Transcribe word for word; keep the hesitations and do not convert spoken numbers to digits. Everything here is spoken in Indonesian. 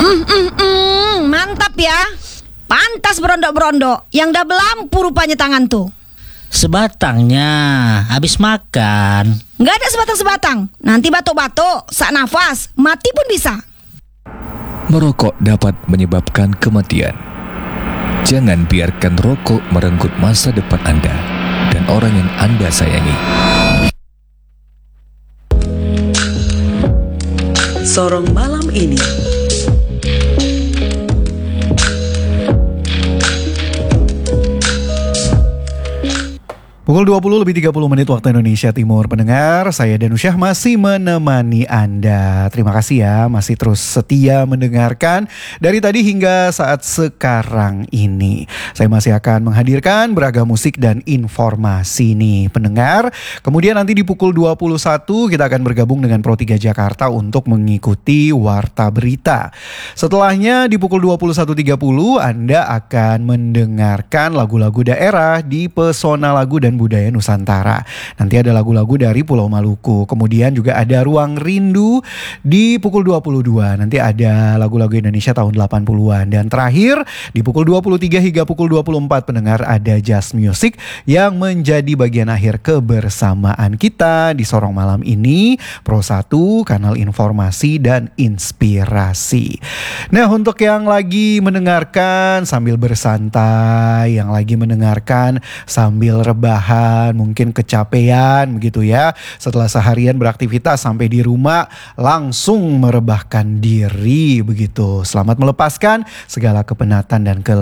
Mm, mm, mm, mantap ya. Pantas berondok-berondok. Yang double lampu rupanya tangan tuh. Sebatangnya habis makan. Nggak ada sebatang-sebatang. Nanti batuk-batuk, sak nafas, mati pun bisa. Merokok dapat menyebabkan kematian. Jangan biarkan rokok merenggut masa depan Anda dan orang yang Anda sayangi. Sorong malam ini. Pukul dua puluh lebih tiga puluh menit waktu Indonesia Timur. Pendengar, saya Danusyah masih menemani Anda. Terima kasih ya, masih terus setia mendengarkan dari tadi hingga saat sekarang ini. Saya masih akan menghadirkan beragam musik dan informasi nih pendengar. Kemudian nanti di pukul dua puluh satu kita akan bergabung dengan Pro tiga Jakarta untuk mengikuti Warta Berita. Setelahnya di pukul dua puluh satu tiga puluh Anda akan mendengarkan lagu-lagu daerah di Pesona Lagu dan Budaya Nusantara. Nanti ada lagu-lagu dari Pulau Maluku. Kemudian juga ada Ruang Rindu di pukul dua puluh dua. Nanti ada lagu-lagu Indonesia tahun delapan puluhan. Dan terakhir di pukul dua puluh tiga hingga pukul dua puluh empat pendengar ada Jazz Music yang menjadi bagian akhir kebersamaan kita di Sorong Malam ini. Pro satu, kanal informasi dan inspirasi. Nah, untuk yang lagi mendengarkan sambil bersantai, yang lagi mendengarkan sambil rebahan, mungkin kecapean begitu ya, setelah seharian beraktivitas sampai di rumah langsung merebahkan diri begitu. Selamat melepaskan segala kepenatan dan kelelahan